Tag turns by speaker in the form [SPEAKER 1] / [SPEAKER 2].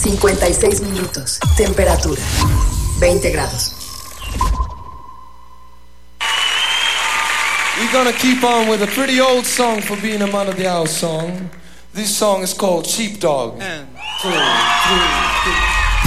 [SPEAKER 1] 56 minutos. Temperatura 20 grados.
[SPEAKER 2] We're gonna keep on with a pretty old song for being a man of the hour song. This song is called Sheepdog. 1, 2, 3, 4.